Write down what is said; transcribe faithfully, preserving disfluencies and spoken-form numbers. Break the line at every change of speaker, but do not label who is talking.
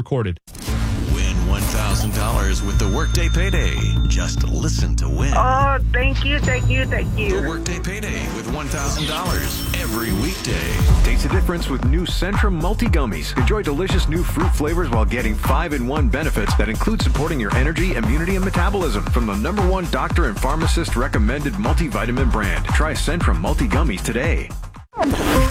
recorded.
Win one thousand dollars with the Workday Payday. Just listen to win.
Oh, thank you, thank you, thank you.
The Workday Payday with one thousand dollars every weekday.
Taste the difference with new Centrum Multi Gummies. Enjoy delicious new fruit flavors while getting five in one benefits that include supporting your energy, immunity, and metabolism from the number one doctor and pharmacist recommended multivitamin brand. Try Centrum Multi Gummies today.